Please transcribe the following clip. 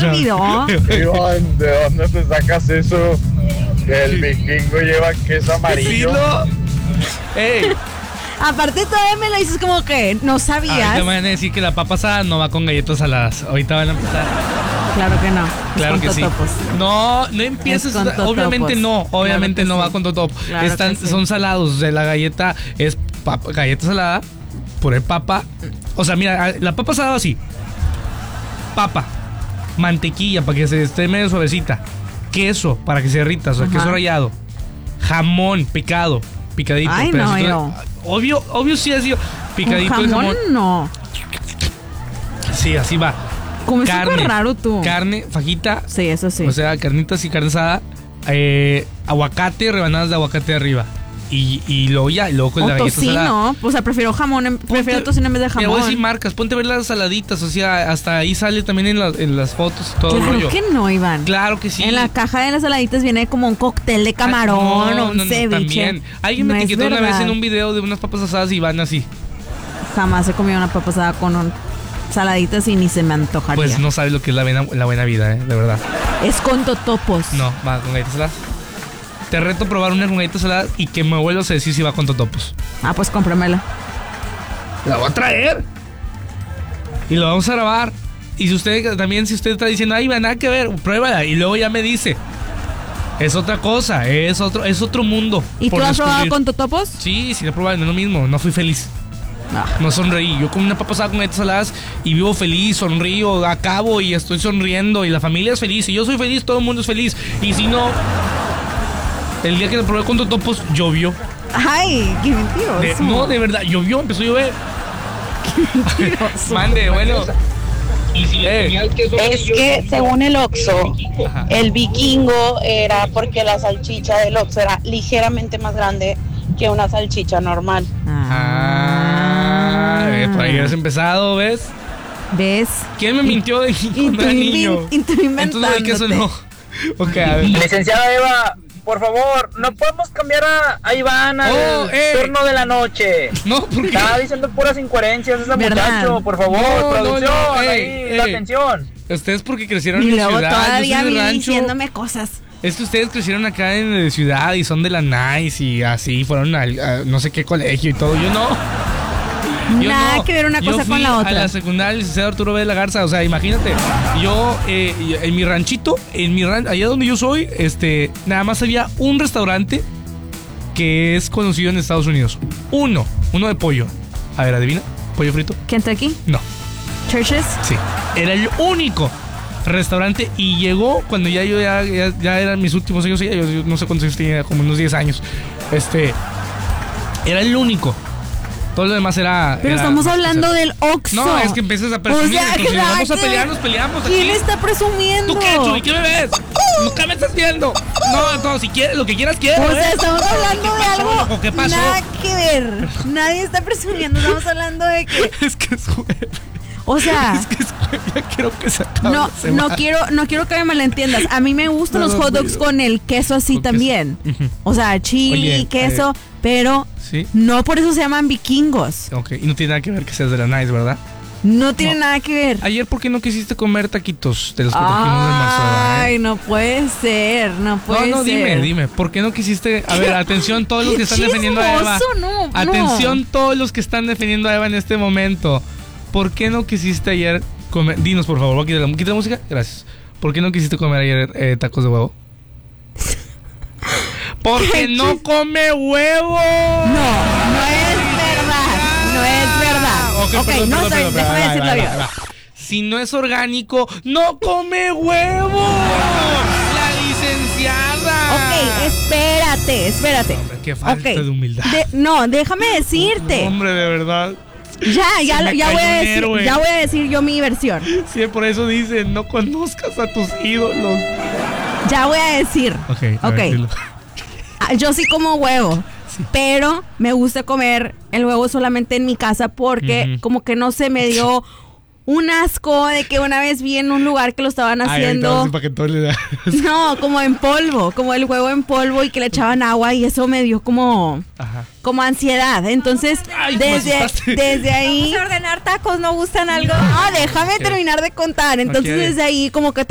te olvidó? Iván, ¿de dónde te sacas eso? Que el vikingo lleva queso amarillo. ¡Ey! Aparte todavía me lo dices como que no sabías. Ahorita me van a decir que la papa asada no va con galletas saladas. Ahorita van a empezar. Claro que no. Claro que sí. Totopos. No empieces. Obviamente no. Obviamente Claro que no va sí. con totop. Claro que sí. Son salados. O sea, la galleta es galleta salada, puré papa. O sea, mira, la papa asada así. Papa, mantequilla para que se esté medio suavecita. Queso para que se derrita, o sea, queso rallado. Jamón picadito. Ay, no, yo. Obvio sí ha sido picadito ¿Con el jamón? jamón. No. Sí, así va. Como es súper raro tú. Carne, fajita. Sí, eso sí. O sea, carnitas y carne asada. Aguacate, rebanadas de aguacate arriba. Y luego con la galleta salada. Tocino. O sea, prefiero jamón, prefiero tocino en vez de jamón. Te voy a decir marcas, ponte a ver las saladitas. O sea, hasta ahí sale también en las fotos y todo el Claro rollo. que no, Iván. Claro que sí. En la caja de las saladitas viene como un cóctel de camarón o un ceviche. También. Alguien me etiquetó una vez en un video de unas papas asadas y van así. Jamás he comido una papa asada con saladitas y ni se me antojaría. Pues no sabes lo que es la buena vida, de verdad. Es con totopos. No, va con galletas saladas. Te reto a probar una con galletas saladas y que me vuelvas a decir si va con totopos. Ah, pues cómpramela. La voy a traer. Y lo vamos a grabar. Y si usted está diciendo, ay, va, nada que ver, pruébala. Y luego ya me dice. Es otra cosa, es otro mundo. ¿Y tú has probado con totopos? Sí, lo he probado, no es lo mismo, no fui feliz. No sonreí. Yo como una papa asada con galletas saladas y vivo feliz, sonrío, acabo y estoy sonriendo y la familia es feliz y yo soy feliz, todo el mundo es feliz. Y si no, el día que lo probé con totopos, llovió. Ay, qué mentiroso. No, de verdad, llovió, empezó a llover. Qué mentiroso. Mande, bueno. Es que según el Oxxo, el vikingo era porque la salchicha del Oxxo era ligeramente más grande que una salchicha normal. Por ahí has empezado, ¿ves? ¿Ves? ¿Quién me mintió de cuando era niño? Y tú inventándote. Entonces lo de queso no. Ok, a ver. Licenciada Eva, por favor, ¿no podemos cambiar a Iván al turno de la noche? No, porque está diciendo puras incoherencias ese muchacho, por favor, producción, ahí, la atención. Ustedes porque crecieron y en luego ciudad, todavía yo soy de rancho. diciéndome cosas. Es que ustedes crecieron acá en ciudad y son de la Nice y así, fueron a no sé qué colegio y todo. Yo no. Nada que ver una cosa con la otra. A la secundaria, licenciado Arturo B. de la Garza. O sea, imagínate, yo en mi ranchito, allá donde yo soy, nada más había un restaurante que es conocido en Estados Unidos. Uno de pollo. A ver, adivina. ¿Pollo frito? ¿Kentucky? No. ¿Churches? Sí. Era el único restaurante y llegó cuando ya eran mis últimos años. Yo no sé cuántos años tenía, como unos 10 años. Era el único. Todo lo demás era... Pero estamos hablando del Oxxo. No, es que empiezas a presumir. O sea, entonces, si nos vamos a pelear, nos peleamos aquí. ¿Quién está presumiendo? ¿Tú qué, Chuy? ¿Qué me ves? ¿Nunca me estás viendo? No, si quieres, lo que quieras, quiero. O sea, estamos hablando de algo... ¿Qué pasó? Nada que ver. Nadie está presumiendo. Estamos hablando de que... Es que es jueves. O sea... Es que es jueves. Ya quiero que se acabe la semana. No quiero que me malentiendas. A mí me gustan los hot dogs con el queso así también. O sea, chili, queso... Pero ¿sí? No por eso se llaman vikingos. Ok, y no tiene nada que ver que seas de la Nice, ¿verdad? No tiene nada que ver. Ayer, ¿por qué no quisiste comer taquitos de los que trajimos de marzo? Ay, no puede ser, no puede ser. Dime, ¿por qué no quisiste? A ver, atención todos los que están defendiendo a Eva. Atención todos los que están defendiendo a Eva en este momento. ¿Por qué no quisiste ayer comer? Dinos, por favor, quita la música. Gracias. ¿Por qué no quisiste comer ayer tacos de huevo? Porque no come huevo. No es verdad. Ok, perdón, déjame decirlo bien. Si no es orgánico, no come huevo. La licenciada. Ok, espérate. Hombre, qué falta de humildad. No, déjame decirte. Hombre, de verdad. Ya voy a decir yo mi versión. Sí, por eso dicen, no conozcas a tus ídolos. Ya voy a decir. Ok. Yo sí como huevo, sí. Pero me gusta comer el huevo solamente en mi casa porque como que no se me dio un asco de que una vez vi en un lugar que lo estaban haciendo. No, como en polvo, como el huevo en polvo y que le echaban agua y eso me dio como ansiedad. Entonces, desde ahí... Vamos a ordenar tacos, ¿no gustan algo? No, déjame terminar de contar. Entonces, desde ahí como que